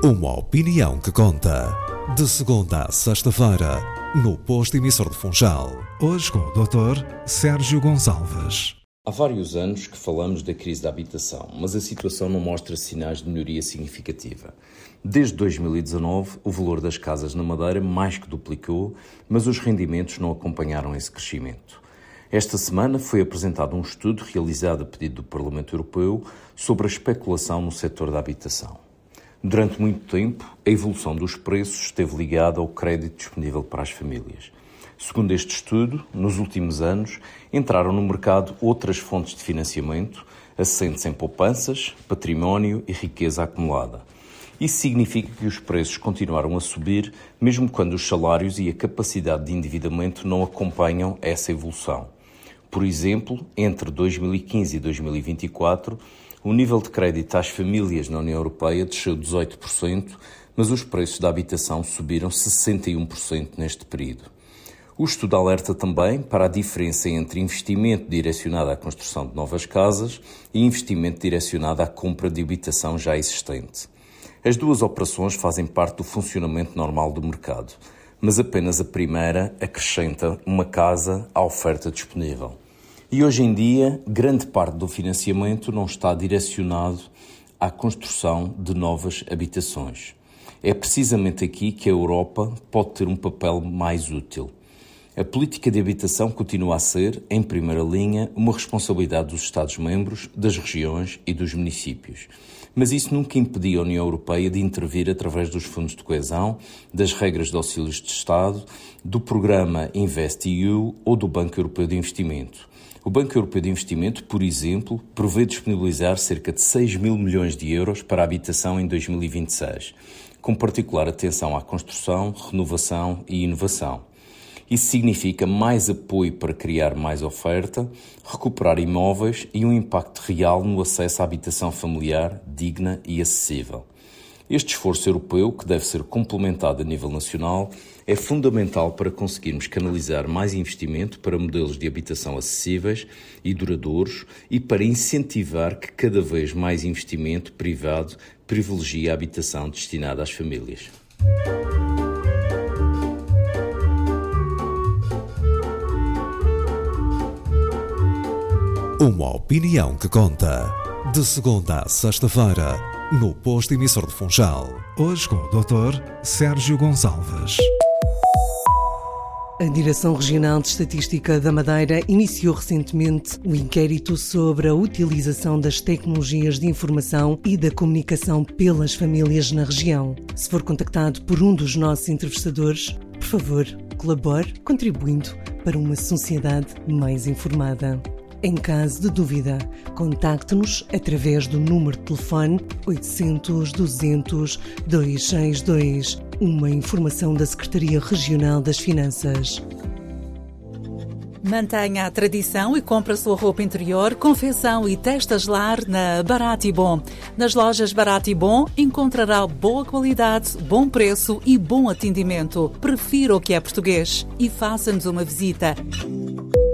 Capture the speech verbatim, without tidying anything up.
Uma opinião que conta. De segunda a sexta-feira, no Posto Emissor de Funchal. Hoje com o doutor Sérgio Gonçalves. Há vários anos que falamos da crise da habitação, mas a situação não mostra sinais de melhoria significativa. Desde dois mil e dezanove, o valor das casas na Madeira mais que duplicou, mas os rendimentos não acompanharam esse crescimento. Esta semana foi apresentado um estudo realizado a pedido do Parlamento Europeu sobre a especulação no setor da habitação. Durante muito tempo, a evolução dos preços esteve ligada ao crédito disponível para as famílias. Segundo este estudo, nos últimos anos, entraram no mercado outras fontes de financiamento, assentes em poupanças, património e riqueza acumulada. Isso significa que os preços continuaram a subir, mesmo quando os salários e a capacidade de endividamento não acompanham essa evolução. Por exemplo, entre dois mil e quinze e dois mil e vinte e quatro, o nível de crédito às famílias na União Europeia desceu dezoito por cento, mas os preços da habitação subiram sessenta e um por cento neste período. O estudo alerta também para a diferença entre investimento direcionado à construção de novas casas e investimento direcionado à compra de habitação já existente. As duas operações fazem parte do funcionamento normal do mercado, mas apenas a primeira acrescenta uma casa à oferta disponível. E hoje em dia, grande parte do financiamento não está direcionado à construção de novas habitações. É precisamente aqui que a Europa pode ter um papel mais útil. A política de habitação continua a ser, em primeira linha, uma responsabilidade dos Estados-membros, das regiões e dos municípios. Mas isso nunca impediu a União Europeia de intervir através dos fundos de coesão, das regras de auxílios de Estado, do programa InvestEU ou do Banco Europeu de Investimento. O Banco Europeu de Investimento, por exemplo, prevê disponibilizar cerca de seis mil milhões de euros para a habitação em dois mil e vinte e seis, com particular atenção à construção, renovação e inovação. Isso significa mais apoio para criar mais oferta, recuperar imóveis e um impacto real no acesso à habitação familiar, digna e acessível. Este esforço europeu, que deve ser complementado a nível nacional, é fundamental para conseguirmos canalizar mais investimento para modelos de habitação acessíveis e duradouros e para incentivar que cada vez mais investimento privado privilegie a habitação destinada às famílias. Uma opinião que conta. De segunda a sexta-feira, no Posto Emissor de Funchal. Hoje com o doutor Sérgio Gonçalves. A Direção Regional de Estatística da Madeira iniciou recentemente o inquérito sobre a utilização das tecnologias de informação e da comunicação pelas famílias na região. Se for contactado por um dos nossos entrevistadores, por favor, colabore contribuindo para uma sociedade mais informada. Em caso de dúvida, contacte-nos através do número de telefone oitocentos, duzentos, duzentos e sessenta e dois, uma informação da Secretaria Regional das Finanças. Mantenha a tradição e compre a sua roupa interior, confecção e testas lar na Barato e Bom. Nas lojas Barato e Bom encontrará boa qualidade, bom preço e bom atendimento. Prefira o que é português e faça-nos uma visita.